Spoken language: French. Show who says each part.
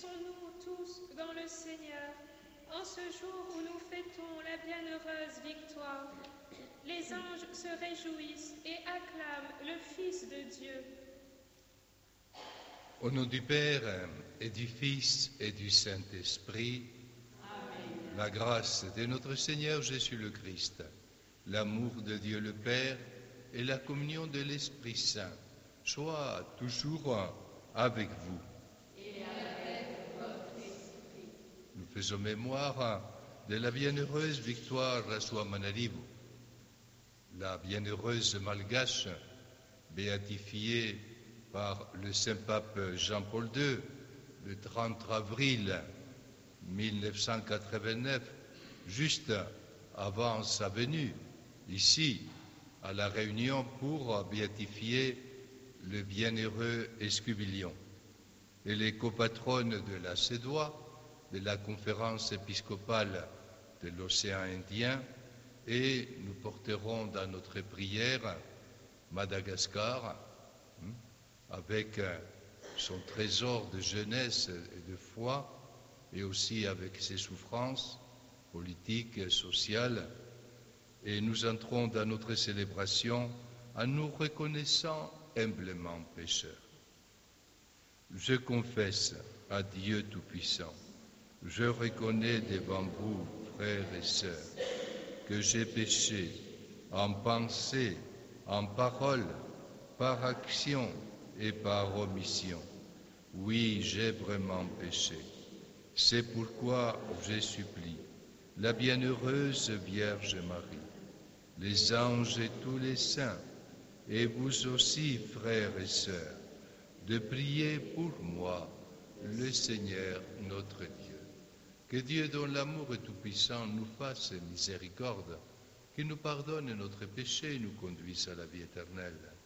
Speaker 1: réjouissons-nous tous dans le Seigneur, en ce jour où nous fêtons la bienheureuse victoire. Les anges se réjouissent et acclament le Fils de Dieu.
Speaker 2: Au nom du Père et du Fils et du Saint-Esprit,
Speaker 3: Amen.
Speaker 2: La grâce de notre Seigneur Jésus le Christ, l'amour de Dieu le Père et la communion de l'Esprit Saint soient toujours avec vous.
Speaker 3: Et avec votre esprit.
Speaker 2: Nous faisons mémoire de la bienheureuse victoire à Antananarivo, la bienheureuse malgache béatifiée par le Saint-Pape Jean-Paul II le 30 avril 1989, juste avant sa venue ici à La Réunion pour béatifier le bienheureux Escubilion. Elle est copatronne de la CEDOA, de la conférence épiscopale de l'océan Indien, et nous porterons dans notre prière Madagascar, avec son trésor de jeunesse et de foi, et aussi avec ses souffrances politiques et sociales. Et nous entrons dans notre célébration en nous reconnaissant humblement pécheurs. Je confesse à Dieu Tout-Puissant, je reconnais devant vous, frères et sœurs, que j'ai péché en pensée, en parole, par action et par omission. Oui, j'ai vraiment péché. C'est pourquoi je supplie la bienheureuse Vierge Marie, les anges et tous les saints, et vous aussi, frères et sœurs, de prier pour moi, le Seigneur notre Dieu. Que Dieu, dont l'amour est tout-puissant, nous fasse miséricorde, qu'il nous pardonne notre péché et nous conduise à la vie éternelle.